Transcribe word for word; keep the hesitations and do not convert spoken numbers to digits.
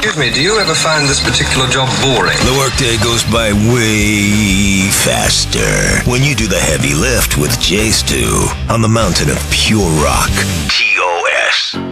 Excuse me, do you ever find this particular job boring? The workday goes by way faster when you do the heavy lift with Jay Stu on the mountain of pure rock. T O S.